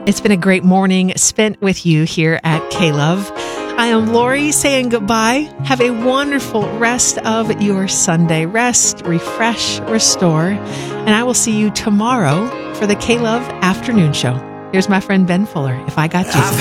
It's been a great morning spent with you here at K-Love. I am Lori saying goodbye. Have a wonderful rest of your Sunday. Rest, refresh, restore. And I will see you tomorrow for the K-Love Afternoon Show. Here's my friend Ben Fuller. If I Got Jesus.